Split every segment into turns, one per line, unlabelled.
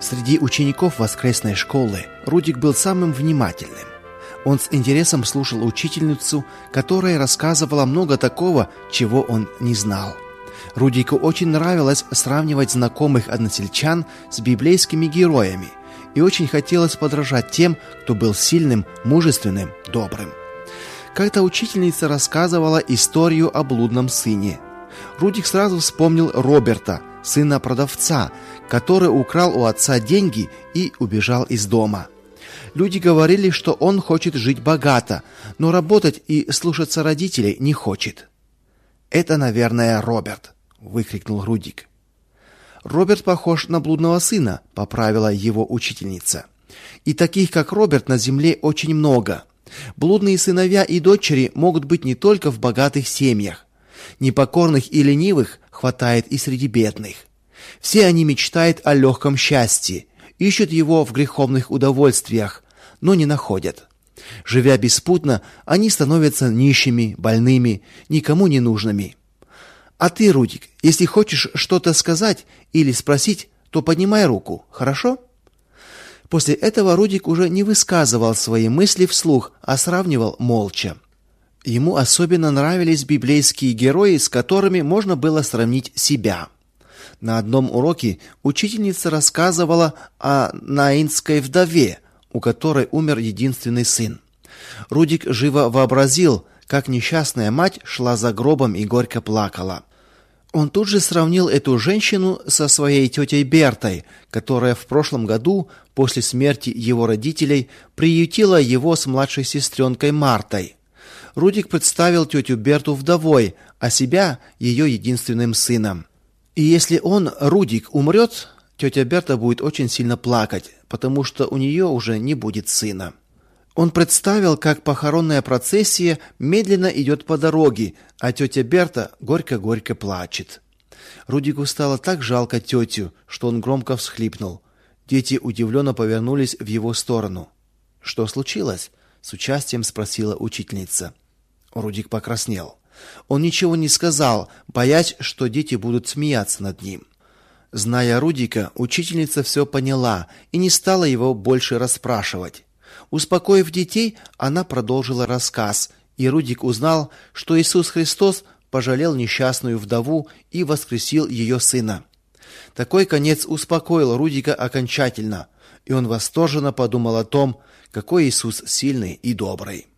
Среди учеников воскресной школы Рудик был самым внимательным. Он с интересом слушал учительницу, которая рассказывала много такого, чего он не знал. Рудику очень нравилось сравнивать знакомых односельчан с библейскими героями, и очень хотелось подражать тем, кто был сильным, мужественным, добрым. Как-то учительница рассказывала историю о блудном сыне. Рудик сразу вспомнил Роберта, сына продавца, который украл у отца деньги и убежал из дома. Люди говорили, что он хочет жить богато, но работать и слушаться родителей не хочет. «Это, наверное, Роберт», — выкрикнул Рудик. «Роберт похож на блудного сына», — поправила его учительница. «И таких, как Роберт, на земле очень много. Блудные сыновья и дочери могут быть не только в богатых семьях. Непокорных и ленивых хватает и среди бедных. Все они мечтают о легком счастье, ищут его в греховных удовольствиях, но не находят. Живя беспутно, они становятся нищими, больными, никому не нужными. А ты, Рудик, если хочешь что-то сказать или спросить, то поднимай руку, хорошо?» После этого Рудик уже не высказывал свои мысли вслух, а сравнивал молча. Ему особенно нравились библейские герои, с которыми можно было сравнить себя. На одном уроке учительница рассказывала о наинской вдове, у которой умер единственный сын. Рудик живо вообразил, как несчастная мать шла за гробом и горько плакала. Он тут же сравнил эту женщину со своей тетей Бертой, которая в прошлом году, после смерти его родителей, приютила его с младшей сестренкой Мартой. Рудик представил тетю Берту вдовой, а себя ее единственным сыном. И если он, Рудик, умрет, тетя Берта будет очень сильно плакать, потому что у нее уже не будет сына. Он представил, как похоронная процессия медленно идет по дороге, а тетя Берта горько-горько плачет. Рудику стало так жалко тетю, что он громко всхлипнул. Дети удивленно повернулись в его сторону. «Что случилось?» — с участием спросила учительница. Рудик покраснел. Он ничего не сказал, боясь, что дети будут смеяться над ним. Зная Рудика, учительница все поняла и не стала его больше расспрашивать. Успокоив детей, она продолжила рассказ, и Рудик узнал, что Иисус Христос пожалел несчастную вдову и воскресил ее сына. Такой конец успокоил Рудика окончательно, и он восторженно подумал о том, какой Иисус сильный и добрый.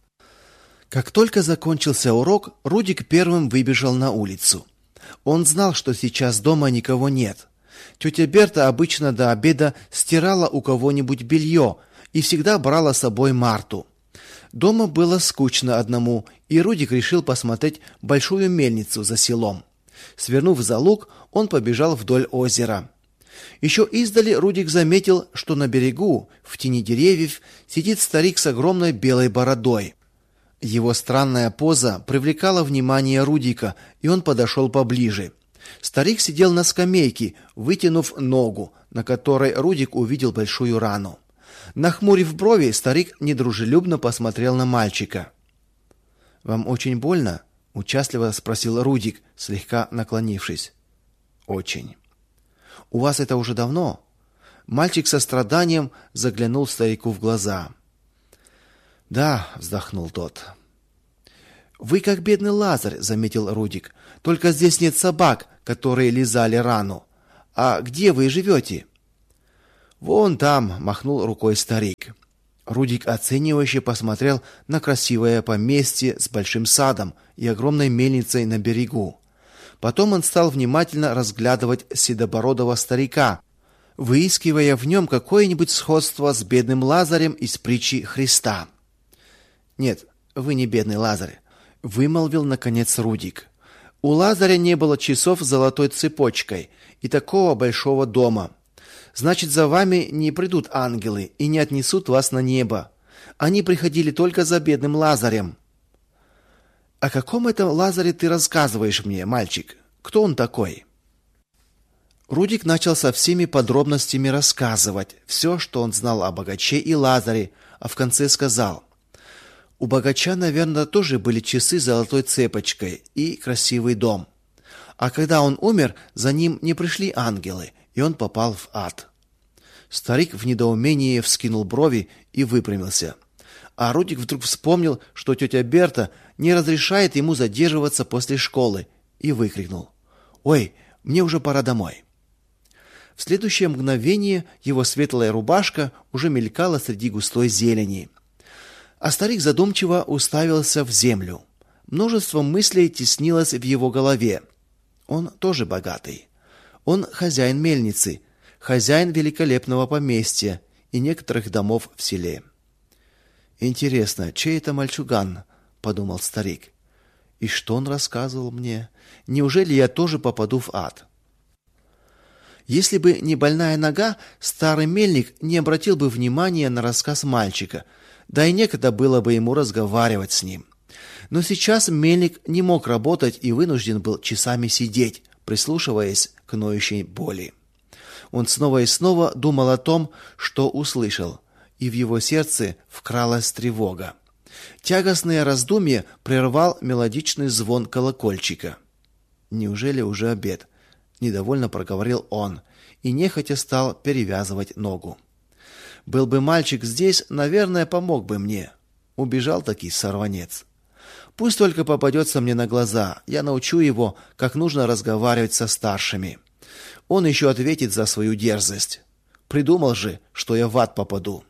Как только закончился урок, Рудик первым выбежал на улицу. Он знал, что сейчас дома никого нет. Тетя Берта обычно до обеда стирала у кого-нибудь белье и всегда брала с собой Марту. Дома было скучно одному, и Рудик решил посмотреть большую мельницу за селом. Свернув за луг, он побежал вдоль озера. Еще издали Рудик заметил, что на берегу, в тени деревьев, сидит старик с огромной белой бородой. Его странная поза привлекала внимание Рудика, и он подошел поближе. Старик сидел на скамейке, вытянув ногу, на которой Рудик увидел большую рану. Нахмурив брови, старик недружелюбно посмотрел на мальчика. «Вам очень больно?» — участливо спросил Рудик, слегка наклонившись. «Очень». «У вас это уже давно?» Мальчик со страданием заглянул старику в глаза. «Да», — вздохнул тот. «Вы как бедный Лазарь», — заметил Рудик. «Только здесь нет собак, которые лизали рану. А где вы живете?» «Вон там», — махнул рукой старик. Рудик оценивающе посмотрел на красивое поместье с большим садом и огромной мельницей на берегу. Потом он стал внимательно разглядывать седобородого старика, выискивая в нем какое-нибудь сходство с бедным Лазарем из притчи Христа. «Нет, вы не бедный Лазарь», — вымолвил наконец Рудик. «У Лазаря не было часов с золотой цепочкой и такого большого дома. Значит, за вами не придут ангелы и не отнесут вас на небо. Они приходили только за бедным Лазарем». «О каком это Лазаре ты рассказываешь мне, мальчик? Кто он такой?» Рудик начал со всеми подробностями рассказывать все, что он знал о богаче и Лазаре, а в конце сказал: «У богача, наверное, тоже были часы с золотой цепочкой и красивый дом. А когда он умер, за ним не пришли ангелы, и он попал в ад». Старик в недоумении вскинул брови и выпрямился. А Рудик вдруг вспомнил, что тетя Берта не разрешает ему задерживаться после школы, и выкрикнул: «Ой, мне уже пора домой». В следующее мгновение его светлая рубашка уже мелькала среди густой зелени. А старик задумчиво уставился в землю. Множество мыслей теснилось в его голове. Он тоже богатый. Он хозяин мельницы, хозяин великолепного поместья и некоторых домов в селе. «Интересно, чей это мальчуган?» – подумал старик. «И что он рассказывал мне? Неужели я тоже попаду в ад?» Если бы не больная нога, старый мельник не обратил бы внимания на рассказ мальчика, да и некогда было бы ему разговаривать с ним. Но сейчас мельник не мог работать и вынужден был часами сидеть, прислушиваясь к ноющей боли. Он снова и снова думал о том, что услышал, и в его сердце вкралась тревога. Тягостное раздумье прервал мелодичный звон колокольчика. «Неужели уже обед?» — недовольно проговорил он и нехотя стал перевязывать ногу. «Был бы мальчик здесь, наверное, помог бы мне». Убежал таки сорванец. «Пусть только попадется мне на глаза, я научу его, как нужно разговаривать со старшими. Он еще ответит за свою дерзость. Придумал же, что я в ад попаду».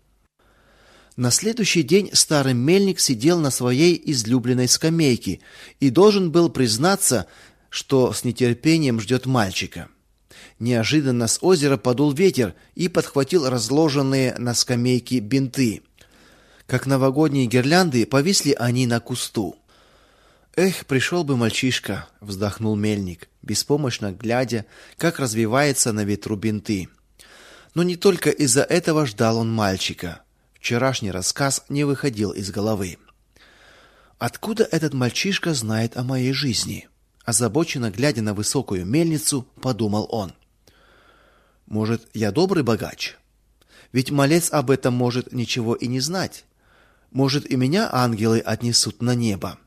На следующий день старый мельник сидел на своей излюбленной скамейке и должен был признаться, что с нетерпением ждет мальчика. Неожиданно с озера подул ветер и подхватил разложенные на скамейке бинты. Как новогодние гирлянды повисли они на кусту. «Эх, пришел бы мальчишка», — вздохнул мельник, беспомощно глядя, как развиваются на ветру бинты. Но не только из-за этого ждал он мальчика. Вчерашний рассказ не выходил из головы. «Откуда этот мальчишка знает о моей жизни?» Озабоченно глядя на высокую мельницу, подумал он. «Может, я добрый богач? Ведь малец об этом может ничего и не знать. Может, и меня ангелы отнесут на небо».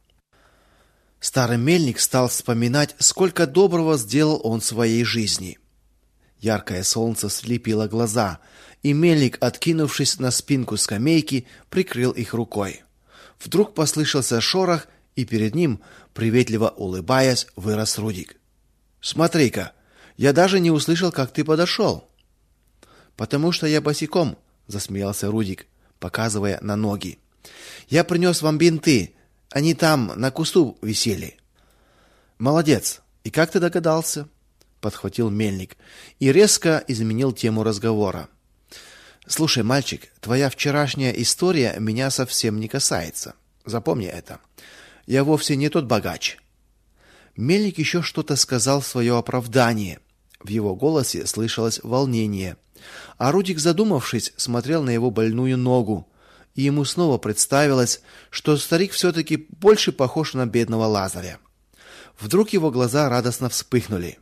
Старый мельник стал вспоминать, сколько доброго сделал он в своей жизни. Яркое солнце слепило глаза, и мельник, откинувшись на спинку скамейки, прикрыл их рукой. Вдруг послышался шорох, и перед ним, приветливо улыбаясь, вырос Рудик. «Смотри-ка, я даже не услышал, как ты подошел». «Потому что я босиком», — засмеялся Рудик, показывая на ноги. «Я принес вам бинты, они там на кусту висели». «Молодец, и как ты догадался?» — подхватил мельник и резко изменил тему разговора. «Слушай, мальчик, твоя вчерашняя история меня совсем не касается. Запомни это. Я вовсе не тот богач». Мельник еще что-то сказал в свое оправдание. В его голосе слышалось волнение. А Рудик, задумавшись, смотрел на его больную ногу, и ему снова представилось, что старик все-таки больше похож на бедного Лазаря. Вдруг его глаза радостно вспыхнули.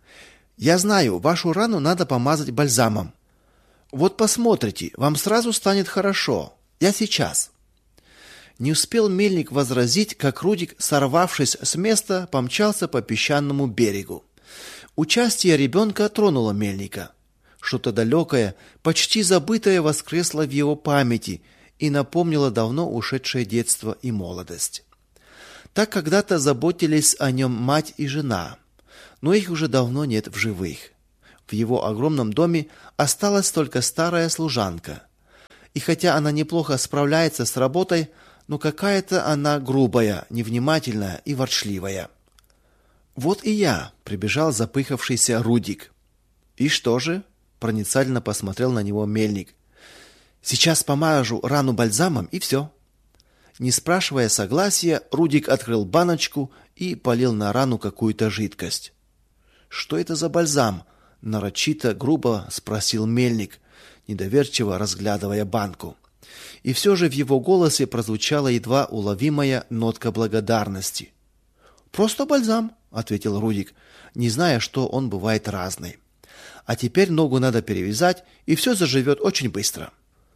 «Я знаю, вашу рану надо помазать бальзамом. Вот посмотрите, вам сразу станет хорошо. Я сейчас». Не успел мельник возразить, как Рудик, сорвавшись с места, помчался по песчаному берегу. Участие ребенка тронуло мельника. Что-то далекое, почти забытое воскресло в его памяти и напомнило давно ушедшее детство и молодость. Так когда-то заботились о нем мать и жена, но их уже давно нет в живых. В его огромном доме осталась только старая служанка. И хотя она неплохо справляется с работой, но какая-то она грубая, невнимательная и ворчливая. «Вот и я», — прибежал запыхавшийся Рудик. «И что же?» — проницательно посмотрел на него мельник. «Сейчас помажу рану бальзамом, и все». Не спрашивая согласия, Рудик открыл баночку и полил на рану какую-то жидкость. «Что это за бальзам?» — нарочито грубо спросил мельник, недоверчиво разглядывая банку. И все же в его голосе прозвучала едва уловимая нотка благодарности. «Просто бальзам», — ответил Рудик, не зная, что он бывает разный. «А теперь ногу надо перевязать, и все заживет очень быстро».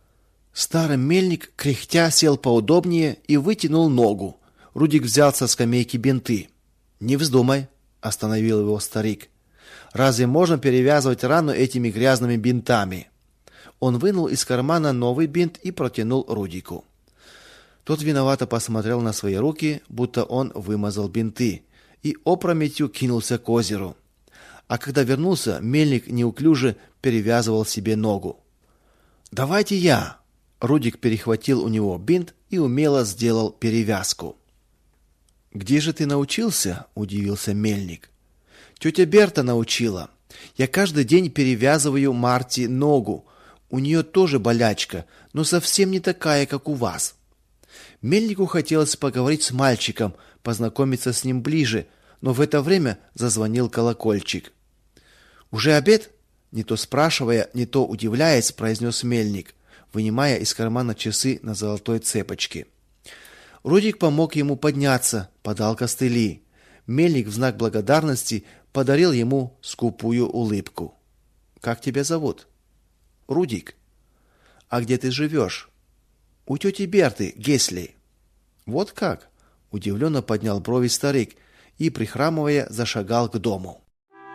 Старый мельник, кряхтя, сел поудобнее и вытянул ногу. Рудик взял со скамейки бинты. «Не вздумай», — остановил его старик. Разве можно перевязывать рану этими грязными бинтами? Он вынул из кармана новый бинт и протянул Рудику. Тот виновато посмотрел на свои руки, будто он вымазал бинты, и опрометью кинулся к озеру. А когда вернулся, мельник неуклюже перевязывал себе ногу. «Давайте я!» Рудик перехватил у него бинт и умело сделал перевязку. «Где же ты научился?» – удивился мельник. «Тетя Берта научила. Я каждый день перевязываю Марте ногу. У нее тоже болячка, но совсем не такая, как у вас». Мельнику хотелось поговорить с мальчиком, познакомиться с ним ближе, но в это время зазвонил колокольчик. «Уже обед?» – не то спрашивая, не то удивляясь, произнес мельник, вынимая из кармана часы на золотой цепочке. Рудик помог ему подняться, подал костыли. Мельник в знак благодарности подарил ему скупую улыбку. «Как тебя зовут?» «Рудик». «А где ты живешь?» «У тети Берты, Гесли». «Вот как?» – удивленно поднял брови старик и, прихрамывая, зашагал к дому.